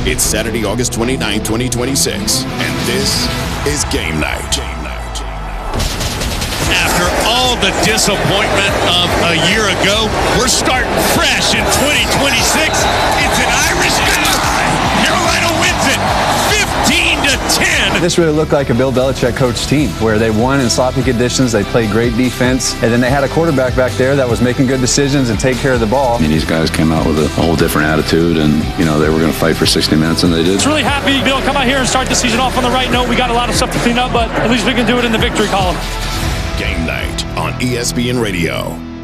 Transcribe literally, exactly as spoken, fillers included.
It's Saturday, August twenty-ninth, twenty twenty-six, and this is Game Night. Game Night. After all the disappointment of a year ago, we're starting fresh in twenty twenty-six. It's an Irish guy. Carolina wins it fifteen to ten. This really looked like a Bill Belichick coach team where they won in sloppy conditions, they played great defense, and then they had a quarterback back there that was making good decisions and take care of the ball. I mean, these guys came out with a whole different attitude, and, you know, they were going to fight for sixty minutes, and they did. It's really happy to be able to come out here and start the season off on the right note. We got a lot of stuff to clean up, but at least we can do it in the victory column. Game Night on E S P N Radio.